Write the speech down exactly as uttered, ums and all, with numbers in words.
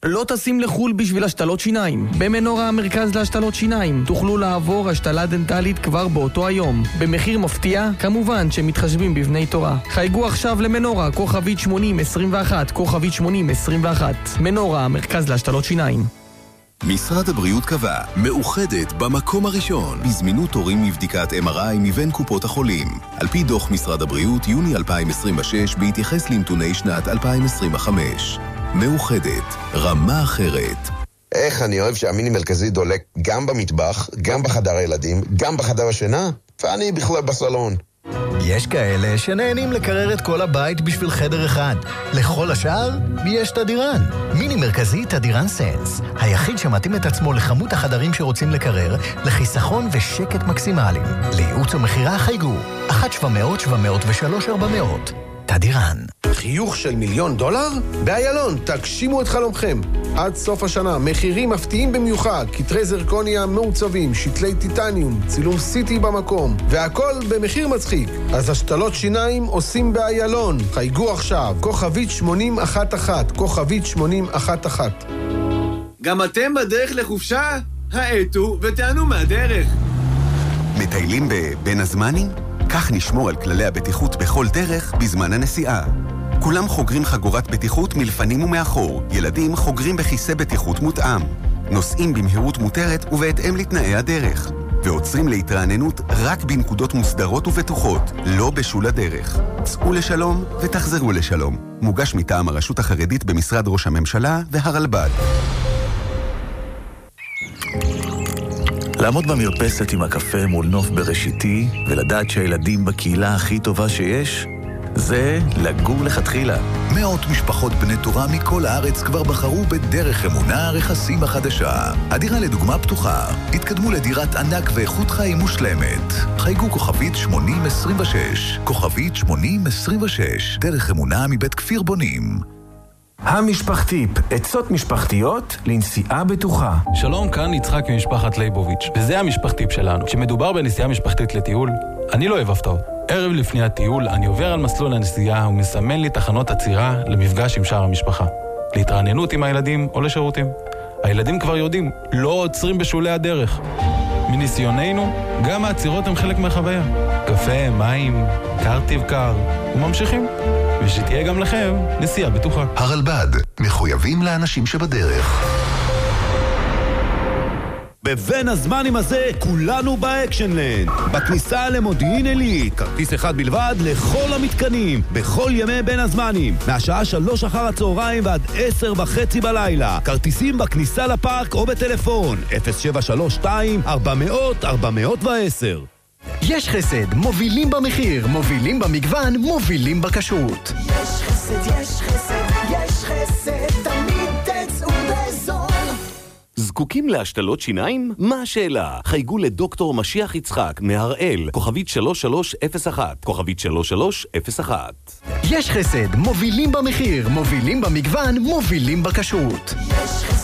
לא טסים לחול בשביל השתלות שיניים. במנורה המרכז להשתלות שיניים תוכלו לעבור השתלה דנטלית כבר באותו היום. במחיר מפתיע, כמובן שמתחשבים בבני תורה. חייגו עכשיו למנורה, כוכבית שמונים עשרים ואחת, כוכבית שמונים עשרים ואחת. מנורה, המרכז להשתלות שיניים. משרד הבריאות קבע, מאוחדת במקום הראשון בזמינות תורים מבדיקת אם אר איי מבין קופות החולים. על פי דוח משרד הבריאות יוני אלפיים עשרים ושש בהתייחס לנתוני שנת אלפיים עשרים וחמש. מאוחדת, רמה אחרת. איך אני אוהב שהמיני מרכזי דולק גם במטבח, גם בחדר הילדים, גם בחדר השינה, ואני בכלל בסלון. יש כאלה שנהנים לקרר את כל הבית בשביל חדר אחד. לכל השאר יש תדירן. מיני מרכזי תדירן סנס. היחיד שמתאים את עצמו לכמות החדרים שרוצים לקרר, לחיסכון ושקט מקסימליים. לייעוץ ומחירה חייגו. אחת שבע מאות שבע מאות ושלוש ארבע מאות. תדירן. חיוך של מיליון דולר? באיילון, תגשימו את חלומכם. עד סוף השנה, מחירים מפתיעים במיוחד, כתרי זרקוניה מעוצבים, שתלי טיטניום, צילום סיטי במקום, והכל במחיר מצחיק. אז השתלות שיניים עושים באיילון. חייגו עכשיו, כוכבית שמונים אחת אחת, כוכבית שמונים אחת אחת. גם אתם בדרך לחופשה? האטו ותענו מהדרך. מטיילים בבין הזמנים? כך נשמור על כללי הבטיחות בכל דרך בזמן הנסיעה. כולם חוגרים חגורת בטיחות מלפנים ומאחור. ילדים חוגרים בכיסא בטיחות מותאם. נוסעים במהירות מותרת ובהתאם לתנאי הדרך. ועוצרים להתרעננות רק בנקודות מוסדרות ובטוחות, לא בשול הדרך. צאו לשלום ותחזרו לשלום. מוגש מטעם הרשות החרדית במשרד ראש הממשלה והרלב"ד. לעמוד במרפסת עם הקפה מול נוף בראשיתי ולדעת שהילדים בקהילה הכי טובה שיש, זה לגור לכתחילה. מאות משפחות בני תורה מכל הארץ כבר בחרו בדרך אמונה רכסים החדשה. הדירה לדוגמה פתוחה. התקדמו לדירת ענק ואיכות חיים מושלמת. חייגו כוכבית שמונים עשרים ושש. כוכבית שמונים עשרים ושש. דרך אמונה מבית כפיר בונים. המשפחתיפ, עצות משפחתיות לנסיעה בטוחה. שלום, כאן יצחק ממשפחת ליבוביץ', וזה המשפחתיפ שלנו. כשמדובר בנסיעה משפחתית לטיול, אני לא אוהב הפתעות. ערב לפני הטיול אני עובר על מסלול הנסיעה ומסמן לי תחנות עצירה למפגש עם שאר המשפחה. להתרעננות עם הילדים או לשירותים. הילדים כבר יודעים, לא עוצרים בשולי הדרך. מניסיוננו, גם העצירות הם חלק מהחוויה. קפה, מים, קר תבקר, וממשיכים. ושתהיה גם לכם נסיעה בטוחה. הרלב"ד, מחויבים לאנשים שבדרך. בבין הזמנים הזה כולנו באקשנלנד. בכניסה למודיעין עילית, כרטיס אחד בלבד לכל המתקנים, בכל ימי בין הזמנים, מהשעה שלוש אחר הצהריים ועד עשר וחצי בלילה. כרטיסים בכניסה לפארק או בטלפון אפס שבע שלוש שתיים ארבע מאות ארבע מאות ועשר. יש חסד, מובילים במחיר, מובילים במגוון, מובילים בכשרות. יש חסד, יש חסד, יש חסד, תמיד תצאו בזול. זקוקים להשתלות שיניים? מה השאלה? חייגו לדוקטור משיח יצחק מהראל, כוכבית שלוש שלוש אפס אחת, כוכבית שלוש שלוש אפס אחת. יש חסד, מובילים במחיר, מובילים במגוון, מובילים בכשרות. יש חסד.